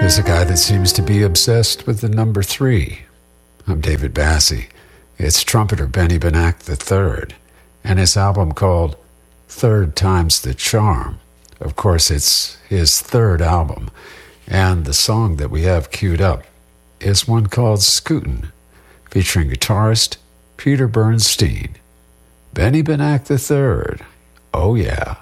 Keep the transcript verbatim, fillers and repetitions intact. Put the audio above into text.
There's a guy that seems to be obsessed with the number three. I'm David Bassie. It's trumpeter Benny Benack the third, and his album called Third Time's the Charm. Of course, it's his third album, and the song that we have queued up is one called Scootin', featuring guitarist Peter Bernstein. Benny Benack the third. Oh yeah.